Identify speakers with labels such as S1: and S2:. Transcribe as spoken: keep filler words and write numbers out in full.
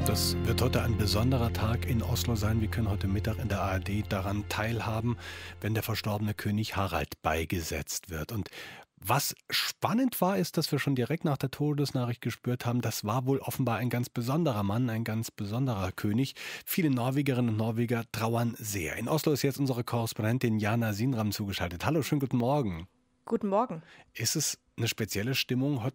S1: Das wird heute ein besonderer Tag in Oslo sein. Wir können heute Mittag in der A R D daran teilhaben, wenn der verstorbene König Harald beigesetzt wird. Und was spannend war, ist, dass wir schon direkt nach der Todesnachricht gespürt haben, das war wohl offenbar ein ganz besonderer Mann, ein ganz besonderer König. Viele Norwegerinnen und Norweger trauern sehr. In Oslo ist jetzt unsere Korrespondentin Jana Sinram zugeschaltet. Hallo, schönen guten Morgen.
S2: Guten Morgen.
S1: Ist es eine spezielle Stimmung heute